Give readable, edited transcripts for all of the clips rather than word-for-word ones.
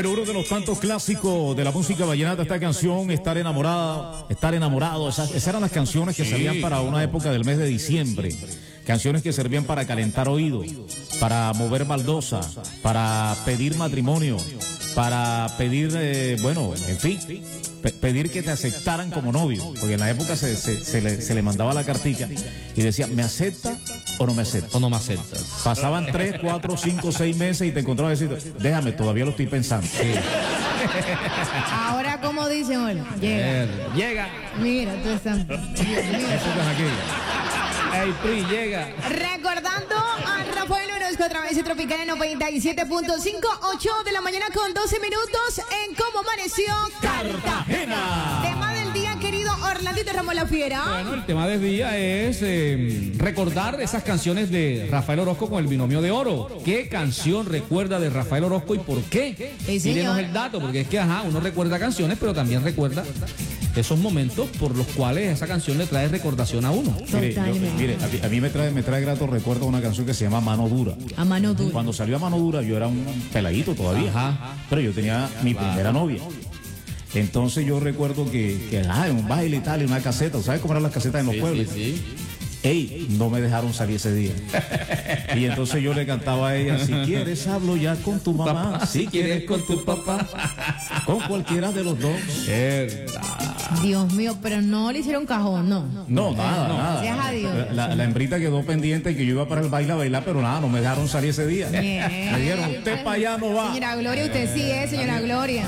Pero uno de los tantos clásicos de la música vallenata, esta canción, Estar enamorada, Estar enamorado, esas eran las canciones que salían para una época del mes de diciembre. Canciones que servían para calentar oídos, para mover baldosa, para pedir matrimonio, para pedir, bueno, en fin, pedir que te aceptaran como novio, porque en la época se le mandaba la cartica y decía, ¿me acepta o no me acepta? O no me aceptas. Pasaban 3, 4, 5, 6 meses y te encontrabas diciendo, déjame, todavía lo estoy pensando. Sí. Ahora, ¿cómo dicen? Bueno, Llega. Mira, tú estás. Épocas aquí. Ey, Pri, llega. Recordando a Rafael Orozco a través de Tropical en 97.5, 8 de la mañana con 12 minutos en Cómo Amaneció Cartagena. Tema del día, querido Orlandito Ramos La Fiera. Bueno, el tema del día es recordar esas canciones de Rafael Orozco con el binomio de oro. ¿Qué canción recuerda de Rafael Orozco y por qué? Sí, señor. Tírenos el dato, porque es que, uno recuerda canciones, pero también recuerda esos momentos por los cuales esa canción le trae recordación a uno. Mire, a mí me trae gratos recuerdos una canción que se llama Mano Dura. A Mano Dura. Cuando salió a Mano Dura yo era un peladito todavía. Ajá. Pero yo tenía mi primera novia. Entonces yo recuerdo que en un baile y tal, en una caseta, ¿sabes cómo eran las casetas en los pueblos? Sí. Ey, no me dejaron salir ese día. Y entonces yo le cantaba a ella, si quieres hablo ya con tu mamá, Si quieres con tu papá, con cualquiera de los dos. Dios mío, pero no le hicieron cajón, no. No, nada. Gracias a Dios. La hembrita quedó pendiente que yo iba para el baile a bailar, pero nada, no me dejaron salir ese día. Bien. Me dijeron, usted para allá no va. Señora Gloria, usted sí es, señora Gloria.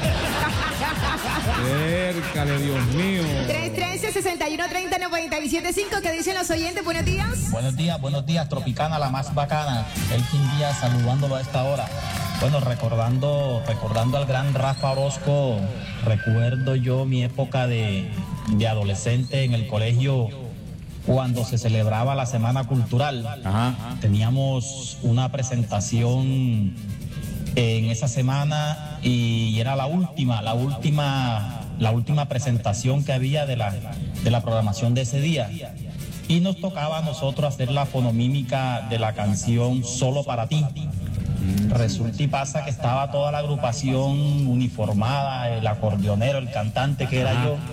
Cércale, Dios mío. 313-6130-975, ¿qué dicen los oyentes? Buenos días. Buenos días, Tropicana, la más bacana. Elkin Díaz saludándolo a esta hora. Bueno, recordando al gran Rafa Orozco, recuerdo yo mi época de adolescente en el colegio cuando se celebraba la Semana Cultural. Ajá. Teníamos una presentación en esa semana y era la última presentación que había de la programación de ese día. Y nos tocaba a nosotros hacer la fonomímica de la canción Solo para ti. Resulta y pasa que estaba toda la agrupación uniformada, el acordeonero, el cantante que era yo.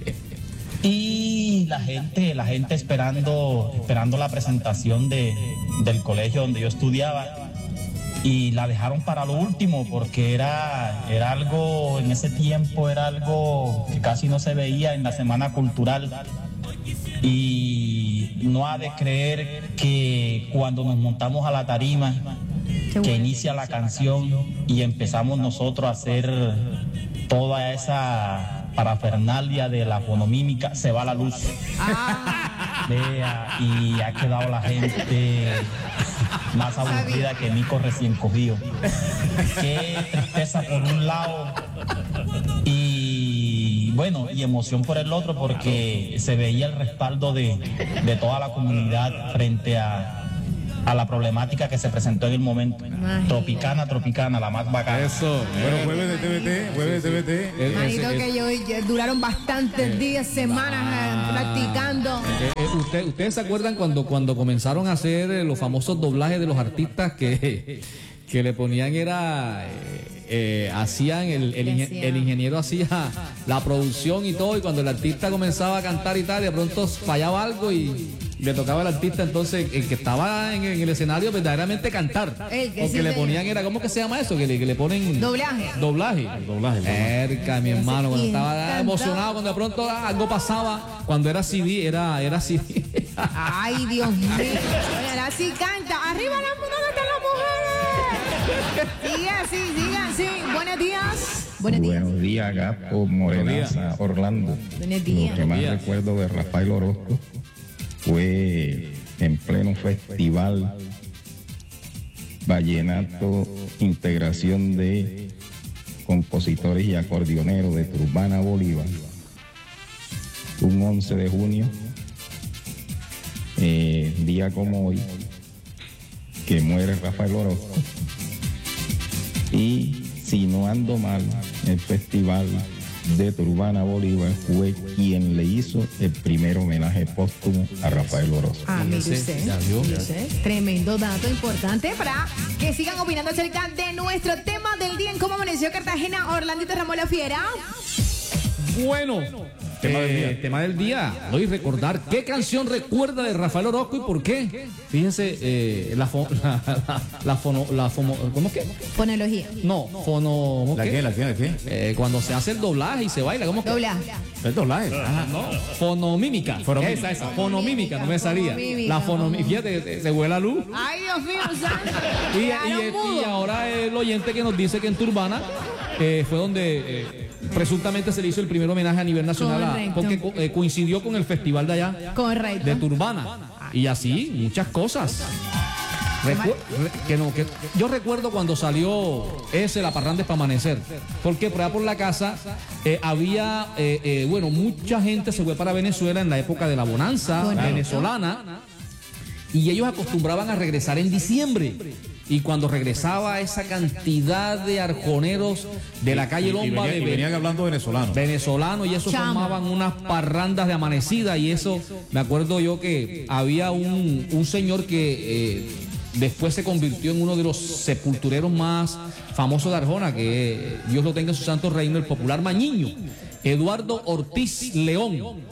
Y la gente esperando la presentación del colegio donde yo estudiaba. Y la dejaron para lo último porque era algo, en ese tiempo era algo que casi no se veía en la Semana Cultural. Y no ha de creer que cuando nos montamos a la tarima, que inicia la canción y empezamos nosotros a hacer toda esa parafernalia de la fonomímica, se va la luz. Vea, y ha quedado la gente más aburrida que mico recién cogido. Qué tristeza por un lado y bueno, y emoción por el otro, porque se veía el respaldo de toda la comunidad frente a la problemática que se presentó en el momento. Tropicana, la más bacana. Eso. Bueno, jueves de TVT. Manito, que duraron bastantes días, semanas practicando. ¿Ustedes se acuerdan cuando comenzaron a hacer los famosos doblajes de los artistas que le ponían hacían el ingeniero hacía la producción y todo, y cuando el artista comenzaba a cantar y tal, de pronto fallaba algo y le tocaba al artista entonces el que estaba en el escenario verdaderamente cantar? Porque le ponían ¿cómo que se llama eso? Que le ponen Doblaje. Doblaje. Cerca, mi hermano, cuando estaba emocionado, cuando de pronto algo pasaba, cuando era CD, era CD. Ay, Dios mío. Oye, ahora sí canta. Arriba las mujeres. Siga así. Buenos días. Buenos días, Gapo, Morenaza, Orlando. Buenos días. Lo que más recuerdo de Rafael Orozco fue en pleno festival vallenato, integración de compositores y acordeoneros de Turbana Bolívar, un 11 de junio, día como hoy, que muere Rafael Orozco. Y si no ando mal, el festival de Turbana Bolívar fue quien le hizo el primer homenaje póstumo a Rafael Orozco. Mire usted, ya vio. mire usted. Tremendo dato importante para que sigan opinando acerca de nuestro tema del día en cómo amaneció Cartagena. Orlandito Ramón La Fiera. Bueno, tema del día. Hoy recordar qué canción recuerda de Rafael Orozco y por qué. Fíjense, ¿cómo es que? Fonología. No, fono. ¿La qué? Cuando se hace el doblaje y se baila, ¿cómo que? Doblaje. El doblaje. Fonomímica. Fonomímica. Esa, fonomímica, no me salía. Fonomímica. La fonomímica, fíjate, se vuela la luz. Ay, Dios mío, santo. Y Quedaron mudos. ahora el oyente que nos dice que en Turbana fue donde presuntamente se le hizo el primer homenaje a nivel nacional, Correcto. porque coincidió con el festival de allá Correcto. de Turbana. Y así, muchas cosas. Yo recuerdo cuando salió La Parranda es para Amanecer, porque por allá por la casa había, mucha gente se fue para Venezuela en la época de la bonanza venezolana, y ellos acostumbraban a regresar en diciembre. Y cuando regresaba esa cantidad de arjoneros de la calle Lomba, y venían hablando venezolano, y eso Chamo. formaban unas parrandas de amanecida, y eso, me acuerdo yo que había un señor que después se convirtió en uno de los sepultureros más famosos de Arjona, que Dios lo tenga en su santo reino, el popular Mañiño, Eduardo Ortiz León.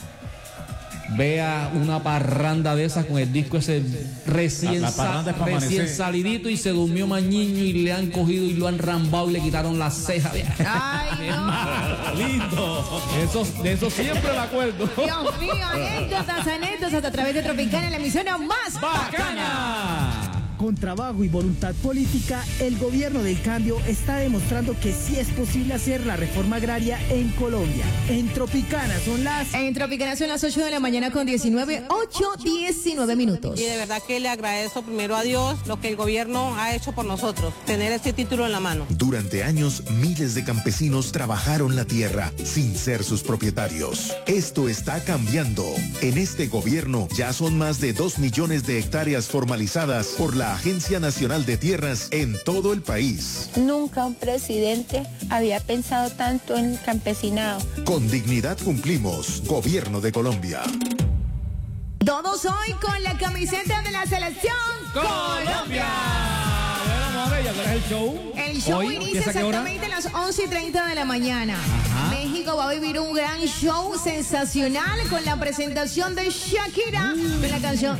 Vea una parranda de esas con el disco ese recién salidito, y se durmió Mañiño y le han cogido y lo han rambado y le quitaron las cejas. Ay, no. Lindo. De eso siempre me acuerdo. Dios mío, anécdotas a través de Tropicana, la emisora más ¡Bacana! Con trabajo y voluntad política, el gobierno del cambio está demostrando que sí es posible hacer la reforma agraria en Colombia. En Tropicana son las... En Tropicana son las 8 de la mañana con 19 minutos. Y de verdad que le agradezco primero a Dios lo que el gobierno ha hecho por nosotros, tener este título en la mano. Durante años, miles de campesinos trabajaron la tierra sin ser sus propietarios. Esto está cambiando. En este gobierno ya son más de 2 millones de hectáreas formalizadas por la Agencia Nacional de Tierras en todo el país. Nunca un presidente había pensado tanto en el campesinado. Con dignidad cumplimos. Gobierno de Colombia. Todos hoy con la camiseta de la selección Colombia. Bueno, Morella, ¿cuál es el show? El show Hoy, inicia ¿empieza a qué hora? exactamente a las 11:30 de la mañana. Ajá. México va a vivir un gran show sensacional con la presentación de Shakira de la canción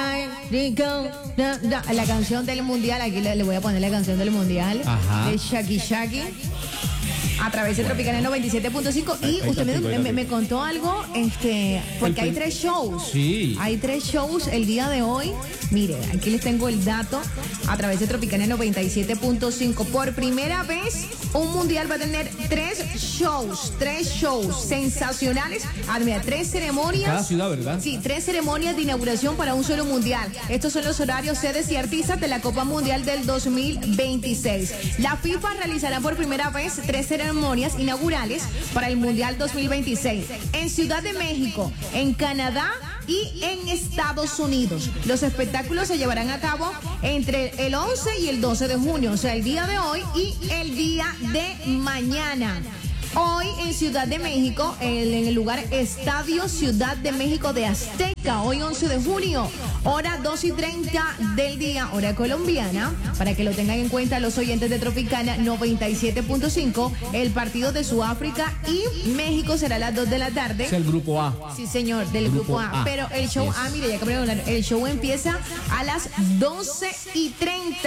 la canción del mundial. Aquí le voy a poner la canción del mundial. Ajá. De Shaki Shaki a través de Tropicana 97.5. Y usted me contó algo, porque hay 3 shows. Sí. Hay 3 shows el día de hoy. Mire, aquí les tengo el dato a través de Tropicana 97.5. Por primera vez, un mundial va a tener 3 shows sensacionales. Mira, 3 ceremonias. En cada ciudad, ¿verdad? Sí, 3 ceremonias de inauguración para un solo mundial. Estos son los horarios, sedes y artistas de la Copa Mundial del 2026. La FIFA realizará por primera vez 3 ceremonias inaugurales para el Mundial 2026 en Ciudad de México, en Canadá y en Estados Unidos. Los espectáculos se llevarán a cabo entre el 11 y el 12 de junio, o sea, el día de hoy y el día de mañana. Hoy en Ciudad de México, en el lugar Estadio Ciudad de México de Azteca, hoy 11 de junio, hora 2:30 del día, hora colombiana, para que lo tengan en cuenta los oyentes de Tropicana 97.5, el partido de Sudáfrica y México será a las 2 de la tarde. Es el grupo A. Sí, señor, del grupo A. Pero el show, mire, ya cambiaron, el show empieza a las 12:30.